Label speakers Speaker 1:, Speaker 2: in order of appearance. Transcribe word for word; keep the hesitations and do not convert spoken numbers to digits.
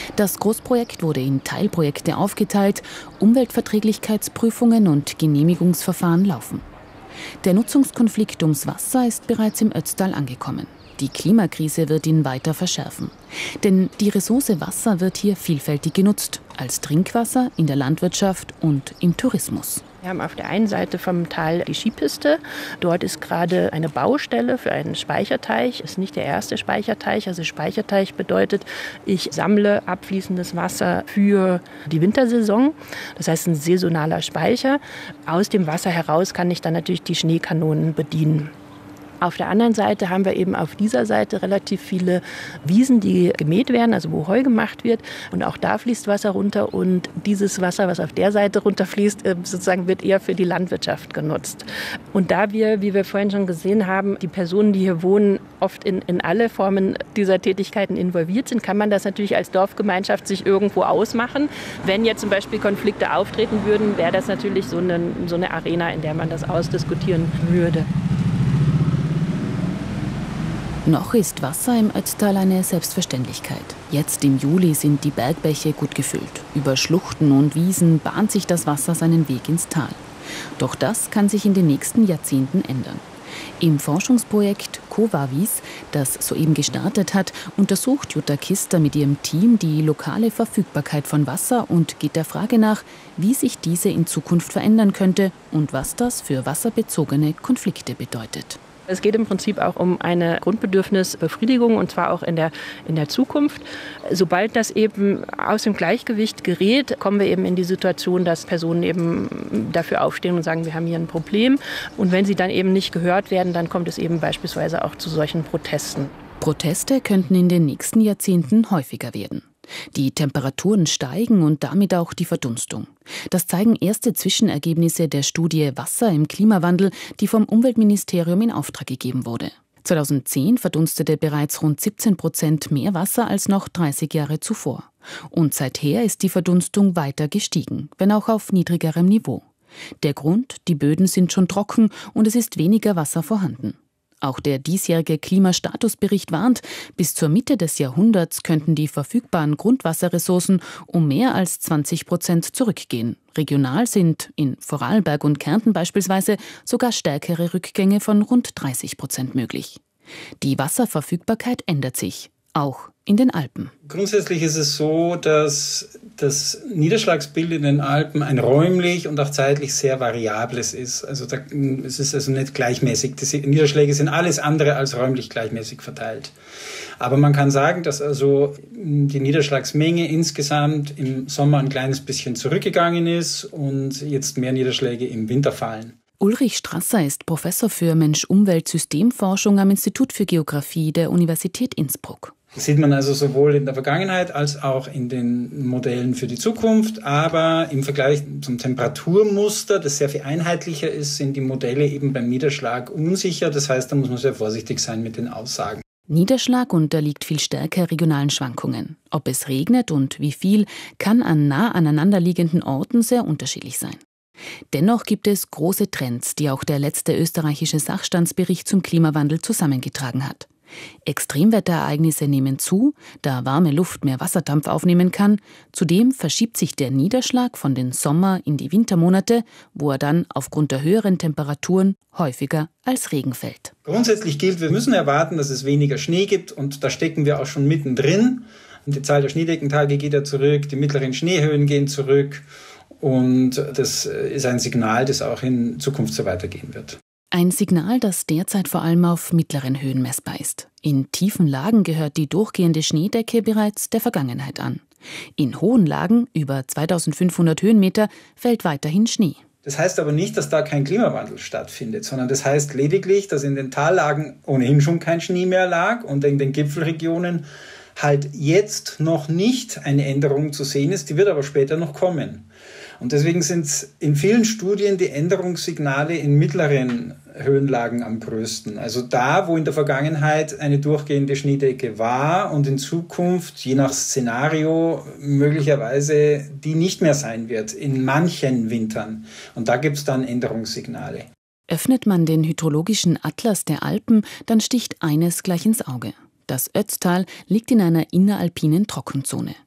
Speaker 1: Das Großprojekt wurde in Teilprojekte aufgeteilt, Umweltverträglichkeitsprüfungen und Genehmigungsverfahren laufen. Der Nutzungskonflikt ums Wasser ist bereits im Ötztal angekommen. Die Klimakrise wird ihn weiter verschärfen. Denn die Ressource Wasser wird hier vielfältig genutzt, als Trinkwasser, in der Landwirtschaft und im Tourismus.
Speaker 2: Wir haben auf der einen Seite vom Tal die Skipiste. Dort ist gerade eine Baustelle für einen Speicherteich. Ist nicht der erste Speicherteich. Also Speicherteich bedeutet, ich sammle abfließendes Wasser für die Wintersaison. Das heißt, ein saisonaler Speicher. Aus dem Wasser heraus kann ich dann natürlich die Schneekanonen bedienen. Auf der anderen Seite haben wir eben auf dieser Seite relativ viele Wiesen, die gemäht werden, also wo Heu gemacht wird. Und auch da fließt Wasser runter. Und dieses Wasser, was auf der Seite runterfließt, sozusagen wird eher für die Landwirtschaft genutzt. Und da wir, wie wir vorhin schon gesehen haben, die Personen, die hier wohnen, oft in, in alle Formen dieser Tätigkeiten involviert sind, kann man das natürlich als Dorfgemeinschaft sich irgendwo ausmachen. Wenn jetzt zum Beispiel Konflikte auftreten würden, wäre das natürlich so eine, so eine Arena, in der man das ausdiskutieren würde.
Speaker 1: Noch ist Wasser im Ötztal eine Selbstverständlichkeit. Jetzt im Juli sind die Bergbäche gut gefüllt. Über Schluchten und Wiesen bahnt sich das Wasser seinen Weg ins Tal. Doch das kann sich in den nächsten Jahrzehnten ändern. Im Forschungsprojekt COVAWIS, das soeben gestartet hat, untersucht Jutta Kister mit ihrem Team die lokale Verfügbarkeit von Wasser und geht der Frage nach, wie sich diese in Zukunft verändern könnte und was das für wasserbezogene Konflikte bedeutet.
Speaker 2: Es geht im Prinzip auch um eine Grundbedürfnisbefriedigung, und zwar auch in der, in der Zukunft. Sobald das eben aus dem Gleichgewicht gerät, kommen wir eben in die Situation, dass Personen eben dafür aufstehen und sagen, wir haben hier ein Problem. Und wenn sie dann eben nicht gehört werden, dann kommt es eben beispielsweise auch zu solchen Protesten.
Speaker 1: Proteste könnten in den nächsten Jahrzehnten häufiger werden. Die Temperaturen steigen und damit auch die Verdunstung. Das zeigen erste Zwischenergebnisse der Studie Wasser im Klimawandel, die vom Umweltministerium in Auftrag gegeben wurde. zweitausendzehn verdunstete bereits rund siebzehn Prozent mehr Wasser als noch dreißig Jahre zuvor. Und seither ist die Verdunstung weiter gestiegen, wenn auch auf niedrigerem Niveau. Der Grund: die Böden sind schon trocken und es ist weniger Wasser vorhanden. Auch der diesjährige Klimastatusbericht warnt, bis zur Mitte des Jahrhunderts könnten die verfügbaren Grundwasserressourcen um mehr als zwanzig Prozent zurückgehen. Regional sind in Vorarlberg und Kärnten beispielsweise sogar stärkere Rückgänge von rund dreißig Prozent möglich. Die Wasserverfügbarkeit ändert sich, auch in den Alpen.
Speaker 3: Grundsätzlich ist es so, dass das Niederschlagsbild in den Alpen ein räumlich und auch zeitlich sehr variables ist. Also da, es ist also nicht gleichmäßig. Die Niederschläge sind alles andere als räumlich gleichmäßig verteilt. Aber man kann sagen, dass also die Niederschlagsmenge insgesamt im Sommer ein kleines bisschen zurückgegangen ist und jetzt mehr Niederschläge im Winter fallen.
Speaker 1: Ulrich Strasser ist Professor für Mensch-Umwelt-Systemforschung am Institut für Geographie der Universität Innsbruck.
Speaker 3: Das sieht man also sowohl in der Vergangenheit als auch in den Modellen für die Zukunft. Aber im Vergleich zum Temperaturmuster, das sehr viel einheitlicher ist, sind die Modelle eben beim Niederschlag unsicher. Das heißt, da muss man sehr vorsichtig sein mit den Aussagen.
Speaker 1: Niederschlag unterliegt viel stärker regionalen Schwankungen. Ob es regnet und wie viel, kann an nah aneinanderliegenden Orten sehr unterschiedlich sein. Dennoch gibt es große Trends, die auch der letzte österreichische Sachstandsbericht zum Klimawandel zusammengetragen hat. Extremwetterereignisse nehmen zu, da warme Luft mehr Wasserdampf aufnehmen kann. Zudem verschiebt sich der Niederschlag von den Sommer- in die Wintermonate, wo er dann aufgrund der höheren Temperaturen häufiger als Regen fällt.
Speaker 3: Grundsätzlich gilt, wir müssen erwarten, dass es weniger Schnee gibt, und da stecken wir auch schon mittendrin. Und die Zahl der Schneedeckentage geht ja zurück, die mittleren Schneehöhen gehen zurück, und das ist ein Signal, das auch in Zukunft so weitergehen wird.
Speaker 1: Ein Signal, das derzeit vor allem auf mittleren Höhen messbar ist. In tiefen Lagen gehört die durchgehende Schneedecke bereits der Vergangenheit an. In hohen Lagen, über zweitausendfünfhundert Höhenmeter, fällt weiterhin Schnee.
Speaker 3: Das heißt aber nicht, dass da kein Klimawandel stattfindet, sondern das heißt lediglich, dass in den Tallagen ohnehin schon kein Schnee mehr lag und in den Gipfelregionen halt jetzt noch nicht eine Änderung zu sehen ist, die wird aber später noch kommen. Und deswegen sind in vielen Studien die Änderungssignale in mittleren Höhenlagen am größten. Also da, wo in der Vergangenheit eine durchgehende Schneedecke war und in Zukunft, je nach Szenario, möglicherweise die nicht mehr sein wird, in manchen Wintern. Und da gibt es dann Änderungssignale.
Speaker 1: Öffnet man den hydrologischen Atlas der Alpen, dann sticht eines gleich ins Auge. Das Ötztal liegt in einer inneralpinen Trockenzone.